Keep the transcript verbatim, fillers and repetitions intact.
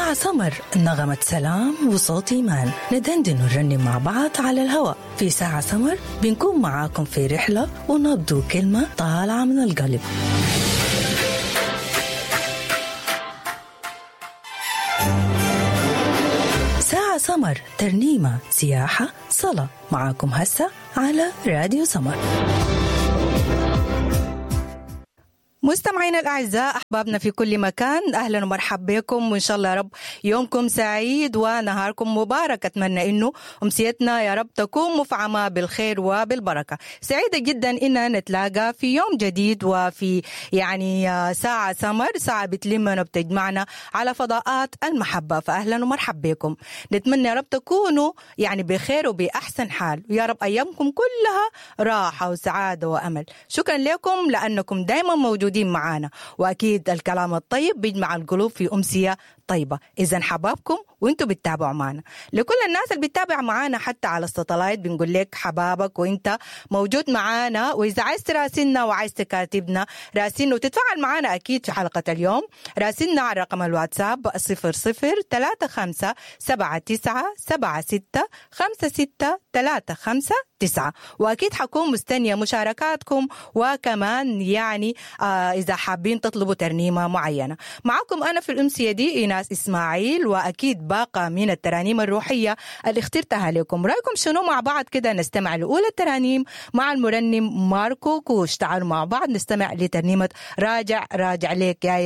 ساعة سمر، نغمة سلام وصوت إيمان، ندندن ونرنم مع بعض على الهواء. في ساعة سمر بنكون معاكم في رحلة ونبدو كلمة طالعة من القلب. ساعة سمر، ترنيمة، سياحة، صلاة، معاكم هسه على راديو سمر. مستمعينا الأعزاء، أحبابنا في كل مكان، أهلا ومرحبا بكم، وإن شاء الله يا رب يومكم سعيد ونهاركم مبارك. أتمنى إنه أمسيتنا يا رب تكون مفعمة بالخير وبالبركة. سعيدة جدا إننا نتلاقى في يوم جديد وفي يعني ساعة سمر، ساعة بتلمنا وبتجمعنا على فضاءات المحبة. فأهلا ومرحبا بكم. نتمنى يا رب تكونوا يعني بخير وبأحسن حال، ويا رب أيامكم كلها راحة وسعادة وأمل. شكرا لكم لأنكم دايما موجودين معانا، وأكيد الكلام الطيب بيجمع القلوب في أمسية طيبة. إذن حبابكم وإنتوا بتتابعوا معنا. لكل الناس اللي بتتابع معنا حتى على الساتلايت بنقول لك حبابك وإنت موجود معانا. وإذا عايز تراسلنا وعايز تكاتبنا راسلنا وتتفاعل معنا أكيد في حلقة اليوم، راسلنا على رقم الواتساب صفر صفر ثلاثة خمسة سبعة تسعة سبعة ستة خمسة ستة ثلاثة خمسة تسعة. وأكيد حكون مستنية مشاركاتكم، وكمان يعني آه إذا حابين تطلبوا ترنيمة معينة. معكم أنا في الأمسية دي إيناس إسماعيل، وأكيد باقة من الترانيم الروحية اللي اخترتها لكم. رأيكم شنو مع بعض كده نستمع لأولى الترانيم مع المرنم ماركو كوش. تعالوا مع بعض نستمع لترنيمة راجع راجع ليك يا